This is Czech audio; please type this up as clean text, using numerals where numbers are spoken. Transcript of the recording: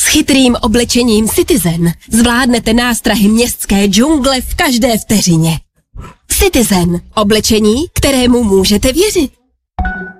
chytrým oblečením Citizen zvládnete nástrahy městské džungle v každé vteřině. Citizen. Oblečení, kterému můžete věřit.